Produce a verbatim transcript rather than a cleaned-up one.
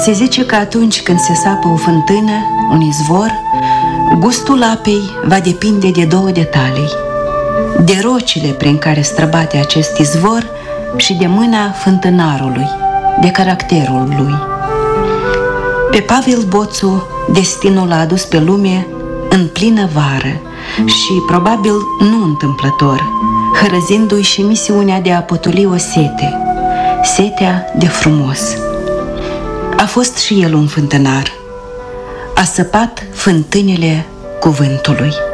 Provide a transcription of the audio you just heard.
Se zice că atunci când se sapă o fântână, un izvor, gustul apei va depinde de două detalii: de rocile prin care străbate acest izvor și de mâna fântânarului, de caracterul lui. Pe Pavel Boțu destinul l-a adus pe lume în plină vară și, probabil nu întâmplător, hărăzindu-i și misiunea de a potoli o sete, setea de frumos. A fost și el un fântânar. A săpat fântânile cuvântului.